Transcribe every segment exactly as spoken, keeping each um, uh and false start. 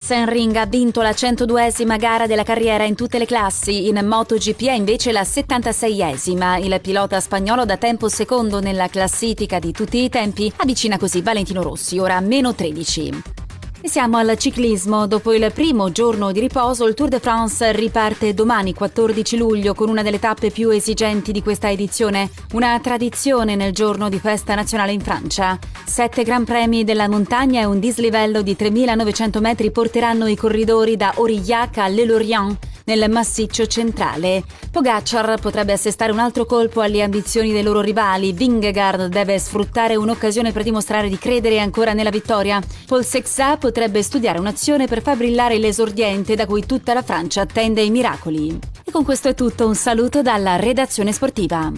Tseng ha vinto la centoduesima gara della carriera in tutte le classi, in MotoGP è invece la settantaseiesima. Il pilota spagnolo da tempo secondo nella classifica di tutti i tempi avvicina così Valentino Rossi, ora a meno tredici. E siamo al ciclismo. Dopo il primo giorno di riposo, il Tour de France riparte domani quattordici luglio con una delle tappe più esigenti di questa edizione, una tradizione nel giorno di festa nazionale in Francia. Sette gran premi della montagna e un dislivello di tremilanovecento metri porteranno i corridori da Aurillac a Le Lorient, nel massiccio centrale. Pogacar potrebbe assestare un altro colpo alle ambizioni dei loro rivali. Vingegaard deve sfruttare un'occasione per dimostrare di credere ancora nella vittoria. Paul Sexat potrebbe studiare un'azione per far brillare l'esordiente da cui tutta la Francia attende i miracoli. E con questo è tutto, un saluto dalla redazione sportiva.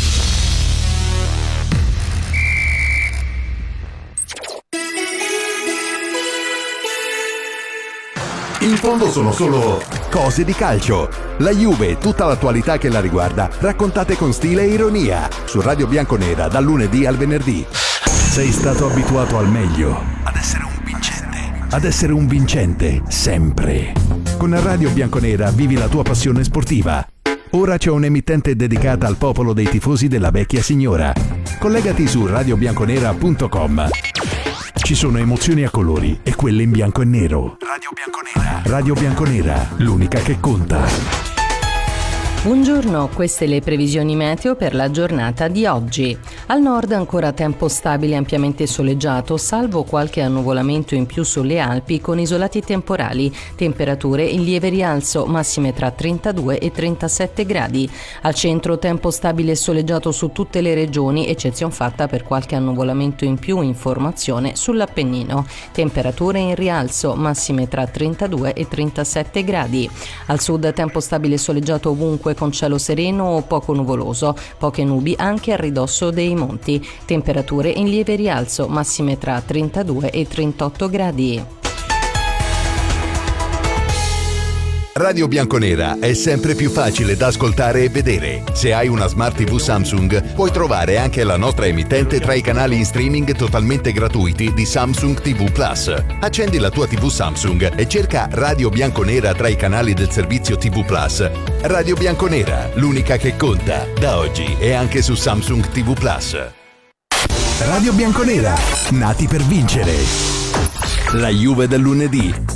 In fondo sono solo cose di calcio. La Juve e tutta l'attualità che la riguarda, raccontate con stile e ironia. Su Radio Bianconera, dal lunedì al venerdì. Sei stato abituato al meglio. Ad essere un vincente. Ad essere un vincente, sempre. Con Radio Bianconera vivi la tua passione sportiva. Ora c'è un'emittente dedicata al popolo dei tifosi della vecchia signora. Collegati su radio bianconera punto com. Ci sono emozioni a colori e quelle in bianco e nero. Radio Bianconera. Radio Bianconera, l'unica che conta. Buongiorno, queste le previsioni meteo per la giornata di oggi. Al nord ancora tempo stabile e ampiamente soleggiato, salvo qualche annuvolamento in più sulle Alpi con isolati temporali. Temperature in lieve rialzo, massime tra trentadue e trentasette gradi. Al centro tempo stabile e soleggiato su tutte le regioni, eccezion fatta per qualche annuvolamento in più in formazione sull'Appennino. Temperature in rialzo, massime tra trentadue e trentasette gradi. Al sud tempo stabile e soleggiato ovunque con cielo sereno o poco nuvoloso, poche nubi anche a ridosso dei monti. Temperature in lieve rialzo, massime tra trentadue e trentotto gradi. Radio Bianconera è sempre più facile da ascoltare e vedere. Se hai una Smart tivù Samsung, puoi trovare anche la nostra emittente tra i canali in streaming totalmente gratuiti di Samsung ti vu Plus. Accendi la tua tivù Samsung e cerca Radio Bianconera tra i canali del servizio ti vu Plus. Radio Bianconera, l'unica che conta, da oggi e anche su Samsung ti vu Plus. Radio Bianconera, nati per vincere. La Juve del lunedì.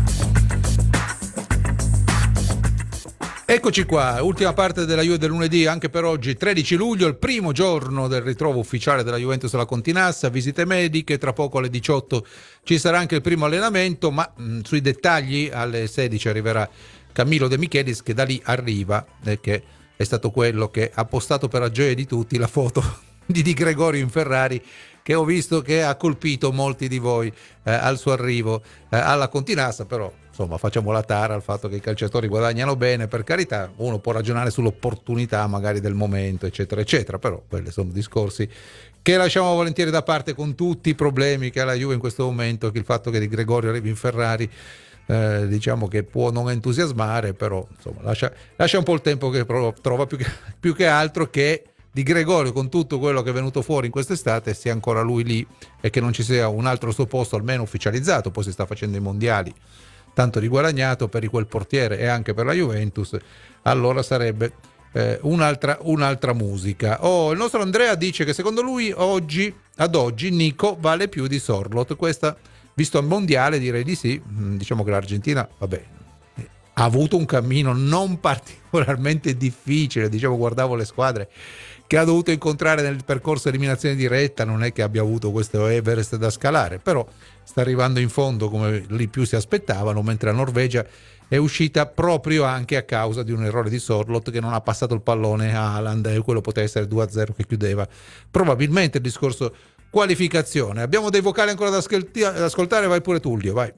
Eccoci qua, ultima parte della Juve del lunedì anche per oggi, tredici luglio, il primo giorno del ritrovo ufficiale della Juventus alla Continassa, visite mediche, tra poco alle diciotto ci sarà anche il primo allenamento, ma mh, sui dettagli alle sedici arriverà Camillo De Michelis, che da lì arriva, eh, che è stato quello che ha postato per la gioia di tutti la foto di Di Gregorio in Ferrari, che ho visto che ha colpito molti di voi eh, al suo arrivo eh, alla Continassa, però insomma facciamo la tara al fatto che i calciatori guadagnano bene, per carità, uno può ragionare sull'opportunità magari del momento eccetera eccetera, però quelli sono discorsi che lasciamo volentieri da parte, con tutti i problemi che ha la Juve in questo momento, che il fatto che Di Gregorio arrivi in Ferrari eh, diciamo che può non entusiasmare, però insomma lascia, lascia un po' il tempo che trova, più che, più che altro che Di Gregorio, con tutto quello che è venuto fuori in quest'estate, sia ancora lui lì e che non ci sia un altro suo posto almeno ufficializzato. Poi si sta facendo i mondiali, tanto di guadagnato per quel portiere e anche per la Juventus, allora sarebbe eh, un'altra, un'altra musica. Oh, il nostro Andrea dice che secondo lui oggi, ad oggi Nico vale più di Sorloth. Questa, visto al mondiale, direi di sì. Diciamo che l'Argentina, vabbè, ha avuto un cammino non particolarmente difficile, diciamo, guardavo le squadre che ha dovuto incontrare nel percorso eliminazione diretta, non è che abbia avuto questo Everest da scalare, però sta arrivando in fondo come lì più si aspettavano, mentre la Norvegia è uscita proprio anche a causa di un errore di Sorloth, che non ha passato il pallone a Haaland e quello poteva essere due a zero che chiudeva probabilmente il discorso qualificazione. Abbiamo dei vocali ancora da ascoltare, vai pure Tullio, vai.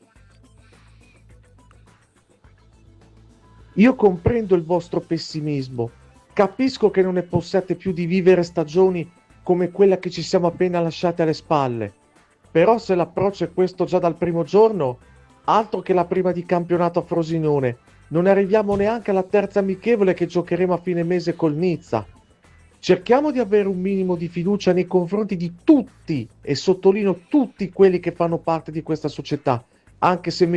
Io comprendo il vostro pessimismo, capisco che non ne possiate più di vivere stagioni come quella che ci siamo appena lasciate alle spalle, però se l'approccio è questo già dal primo giorno, altro che la prima di campionato a Frosinone, non arriviamo neanche alla terza amichevole che giocheremo a fine mese col Nizza. Cerchiamo di avere un minimo di fiducia nei confronti di tutti, e sottolineo tutti quelli che fanno parte di questa società, anche se mi